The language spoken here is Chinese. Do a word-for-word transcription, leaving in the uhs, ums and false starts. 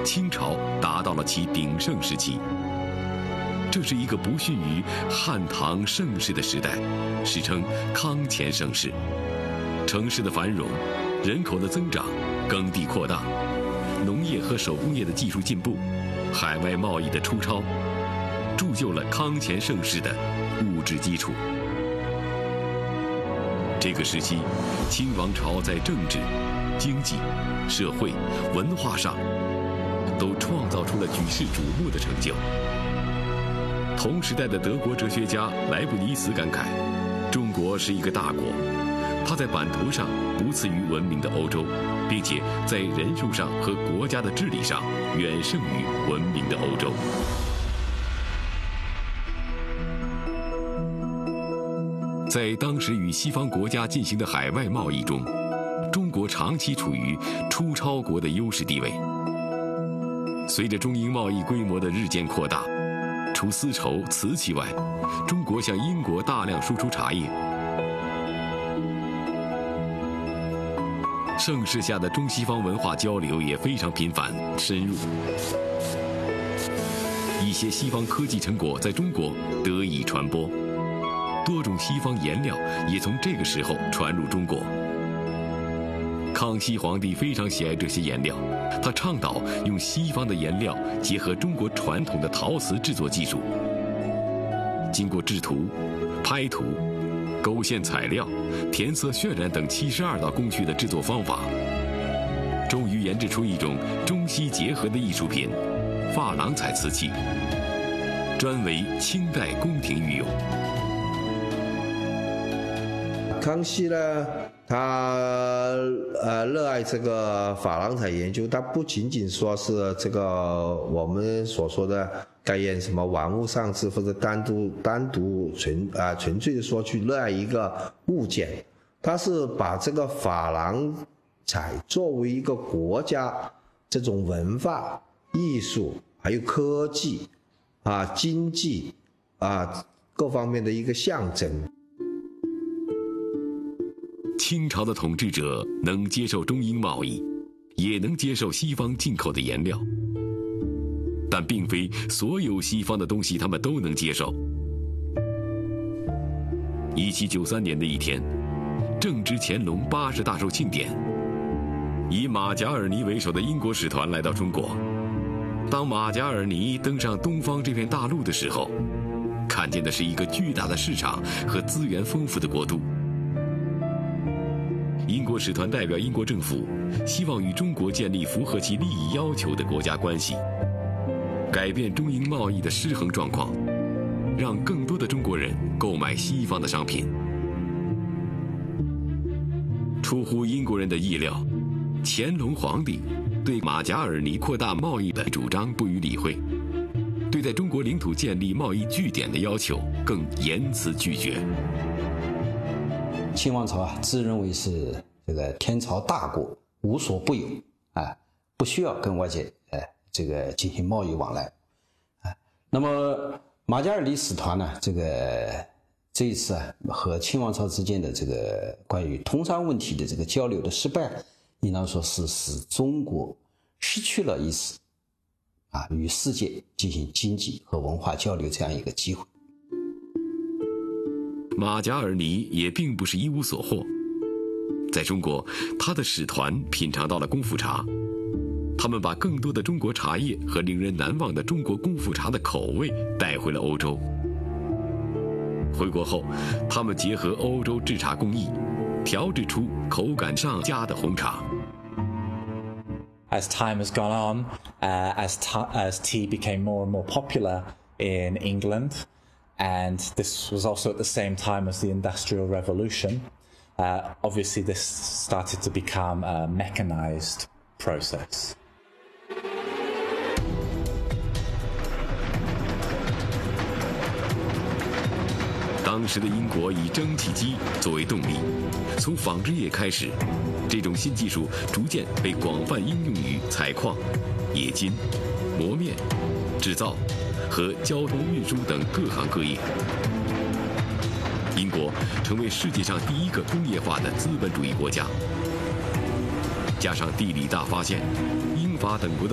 清朝达到了其鼎盛时期。这是一个不逊于汉唐盛世的时代，史称康乾盛世。城市的繁荣，人口的增长，耕地扩大，农业和手工业的技术进步，海外贸易的出超，铸就了康乾盛世的物质基础。这个时期，清王朝在政治、经济、社会、文化上都创造出了举世瞩目的成就。同时代的德国哲学家莱布尼茨感慨，中国是一个大国，它在版图上不次于文明的欧洲，并且在人数上和国家的治理上远胜于文明的欧洲。在当时与西方国家进行的海外贸易中，中国长期处于出超国的优势地位。随着中英贸易规模的日渐扩大，除丝绸、瓷器外，中国向英国大量输出茶叶。盛世下的中西方文化交流也非常频繁、深入。一些西方科技成果在中国得以传播，多种西方颜料也从这个时候传入中国。康熙皇帝非常喜爱这些颜料，他倡导用西方的颜料结合中国传统的陶瓷制作技术，经过制图、拍图、勾线彩料、填色渲染等七十二道工序的制作方法，终于研制出一种中西结合的艺术品——珐琅彩瓷器，专为清代宫廷御用。 康熙呢，他呃热爱这个珐琅彩研究，他不仅仅说是这个我们所说的概念什么玩物丧志，或者单独单独纯啊、呃、纯粹的说去热爱一个物件，他是把这个珐琅彩作为一个国家这种文化、艺术还有科技啊、经济啊各方面的一个象征。 清朝的统治者能接受中英贸易，也能接受西方进口的颜料，但并非所有西方的东西他们都能接受。一七九三年的一天，正值乾隆八十大寿庆典，以马贾尔尼为首的英国使团来到中国。当马贾尔尼登上东方这片大陆的时候，看见的是一个巨大的市场和资源丰富的国度。英国使团代表英国政府，希望与中国建立符合其利益要求的国家关系，改变中英贸易的失衡状况，让更多的中国人购买西方的商品。出乎英国人的意料，乾隆皇帝对马贾尔尼扩大贸易的主张不予理会，对在中国领土建立贸易据点的要求更严词拒绝。 清王朝啊，自认为是这个天朝大国，无所不有啊，不需要跟外界呃这个进行贸易往来啊。那么马贾尔尼使团呢，这个这一次啊和清王朝之间的这个关于通商问题的这个交流的失败，应当说是使中国失去了一次啊与世界进行经济和文化交流这样一个机会。 马贾尔尼也并不是一无所获，在中国，他的使团品尝到了功夫茶，他们把更多的中国茶叶和令人难忘的中国功夫茶的口味带回了欧洲。回国后，他们结合欧洲制茶工艺，调制出口感上佳的红茶。 As time has gone on, uh, as, as tea became more and more popular in England,And this was also at the same time as the Industrial Revolution. Uh, obviously, this started to become a mechanized process. 当时的英国以蒸汽机作为动力，从纺织业开始，这种新技术逐渐被广泛应用于采矿、冶金、磨面、制造和交通运输等各行各业。英国成为世界上第一个工业化的资本主义国家。加上地理大发现，英法等国的